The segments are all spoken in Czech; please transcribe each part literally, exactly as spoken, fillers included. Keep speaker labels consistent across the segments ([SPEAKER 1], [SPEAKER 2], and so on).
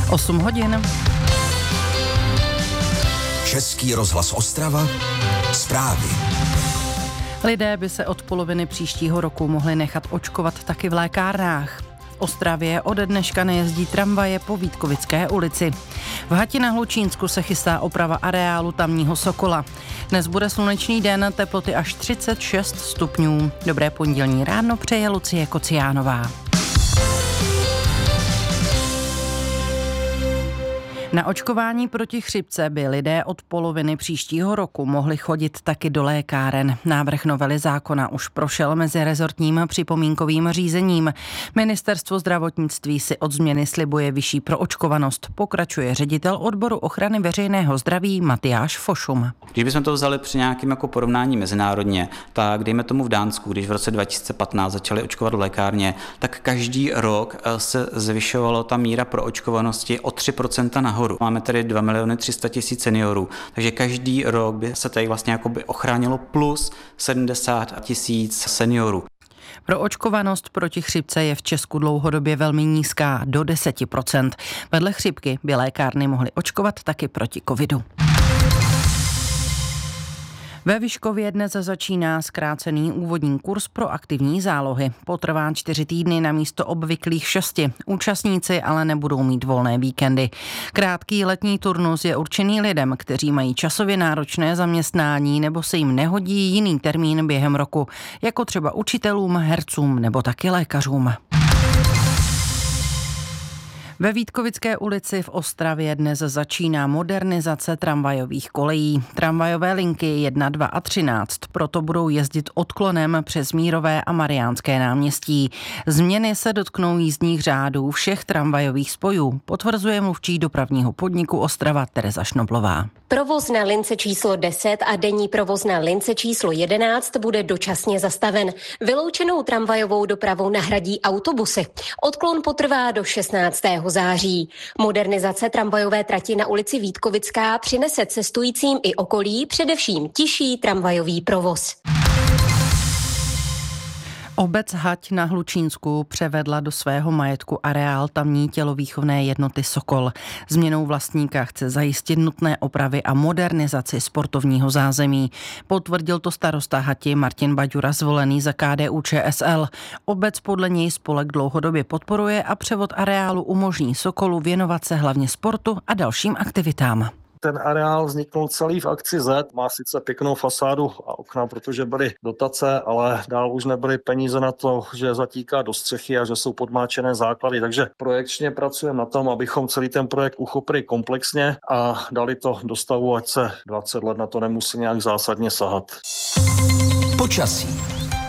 [SPEAKER 1] osm hodin.
[SPEAKER 2] Český rozhlas Ostrava, zprávy.
[SPEAKER 1] Lidé by se od poloviny příštího roku mohli nechat očkovat taky v lékárnách. V Ostravě ode dneška nejezdí tramvaje po Vítkovické ulici. V Hati na Hlučínsku se chystá oprava areálu tamního Sokola. Dnes bude slunečný den, teploty až třicet šest stupňů. Dobré pondělní ráno přeje Lucie Kociánová. Na očkování proti chřipce by lidé od poloviny příštího roku mohli chodit taky do lékáren. Návrh novely zákona už prošel mezirezortním připomínkovým řízením. Ministerstvo zdravotnictví si od změny slibuje vyšší proočkovanost, pokračuje ředitel odboru ochrany veřejného zdraví Matyáš Fošum.
[SPEAKER 3] Když bychom to vzali při nějakém jako porovnání mezinárodně, tak dejme tomu v Dánsku, když v roce dva tisíce patnáct začali očkovat v lékárně, tak každý rok se zvyšovalo ta míra proočkovanosti o tři procenta nahoru. Máme tady dva miliony tři sta tisíc seniorů, takže každý rok by se tady vlastně jakoby ochránilo plus sedmdesát tisíc seniorů.
[SPEAKER 1] Proočkovanost proti chřipce je v Česku dlouhodobě velmi nízká, do deset procent. Vedle chřipky by lékárny mohly očkovat taky proti covidu. Ve Vyškově dnes začíná zkrácený úvodní kurz pro aktivní zálohy. Potrvá čtyři týdny na místo obvyklých šesti. Účastníci ale nebudou mít volné víkendy. Krátký letní turnus je určený lidem, kteří mají časově náročné zaměstnání nebo se jim nehodí jiný termín během roku, jako třeba učitelům, hercům nebo taky lékařům. Ve Vítkovické ulici v Ostravě dnes začíná modernizace tramvajových kolejí. Tramvajové linky jedna, dva a třináct proto budou jezdit odklonem přes Mírové a Mariánské náměstí. Změny se dotknou jízdních řádů všech tramvajových spojů, potvrzuje mluvčí dopravního podniku Ostrava Tereza Šnoblová.
[SPEAKER 4] Provoz na lince číslo deset a denní provoz na lince číslo jedenáct bude dočasně zastaven. Vyloučenou tramvajovou dopravu nahradí autobusy. Odklon potrvá do šestnáctého září. Modernizace tramvajové trati na ulici Vítkovická přinese cestujícím i okolí především tišší tramvajový provoz.
[SPEAKER 1] Obec Hať na Hlučínsku převedla do svého majetku areál tamní tělovýchovné jednoty Sokol. Změnou vlastníka chce zajistit nutné opravy a modernizaci sportovního zázemí. Potvrdil to starosta Hati Martin Baďura, zvolený za K D U Č S L. Obec podle něj spolek dlouhodobě podporuje a převod areálu umožní Sokolu věnovat se hlavně sportu a dalším aktivitám.
[SPEAKER 5] Ten areál vzniknul celý v akci Z, má sice pěknou fasádu a okna, protože byly dotace, ale dál už nebyly peníze na to, že zatíká do střechy a že jsou podmáčené základy. Takže projekčně pracujeme na tom, abychom celý ten projekt uchopili komplexně a dali to do stavu, ať se dvacet let na to nemusí nějak zásadně sahat.
[SPEAKER 2] Počasí.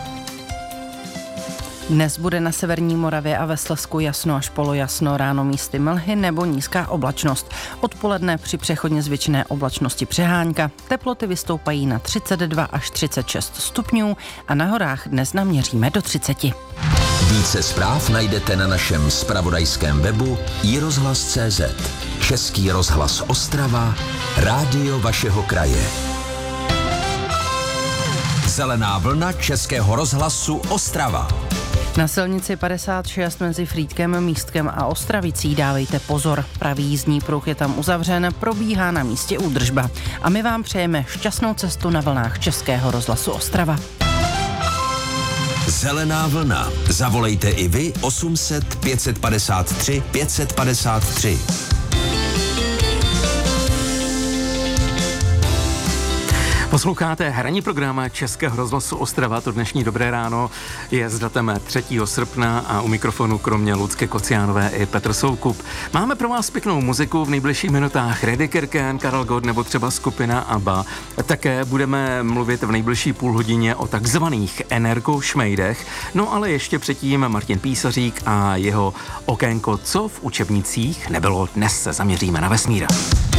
[SPEAKER 1] Dnes bude na severní Moravě a ve Slezsku jasno až polojasno, ráno místy mlhy nebo nízká oblačnost. Odpoledne při přechodně zvětšené oblačnosti přehánka. Teploty vystoupají na třicet dva až třicet šest stupňů a na horách dnes naměříme do třicet.
[SPEAKER 2] Více zpráv najdete na našem zpravodajském webu i rozhlas tečka cé zet. Český rozhlas Ostrava, rádio vašeho kraje. Zelená vlna Českého rozhlasu Ostrava.
[SPEAKER 1] Na silnici padesát šest mezi Frýdkem, Místkem a Ostravicí dávejte pozor. Pravý jízdní pruh je tam uzavřen, probíhá na místě údržba. A my vám přejeme šťastnou cestu na vlnách Českého rozhlasu Ostrava.
[SPEAKER 2] Zelená vlna. Zavolejte i vy osm set pět padesát tři pět padesát tři.
[SPEAKER 6] Posloucháte hraní program Českého rozhlasu Ostrava. To dnešní Dobré ráno je s datem třetího srpna a u mikrofonu kromě Lucky Kociánové i Petr Soukup. Máme pro vás pěknou muziku v nejbližších minutách. Reddy Kirken, Karel Gott nebo třeba skupina ABBA. Také budeme mluvit v nejbližší půlhodině o takzvaných energošmejdech. No ale ještě předtím Martin Písařík a jeho okénko, co v učebnicích nebylo. Dnes se zaměříme na vesmír.